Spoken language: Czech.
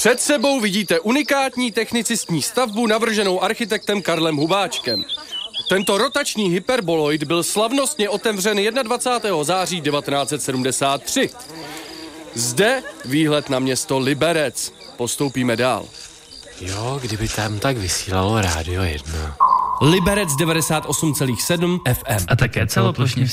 Před sebou vidíte unikátní technicistní stavbu navrženou architektem Karlem Hubáčkem. Tento rotační hyperboloid byl slavnostně otevřen 21. září 1973. Zde výhled na město Liberec. Postoupíme dál. Jo, kdyby tam tak vysílalo Rádio 1. Liberec 98,7 FM. A také celoplošně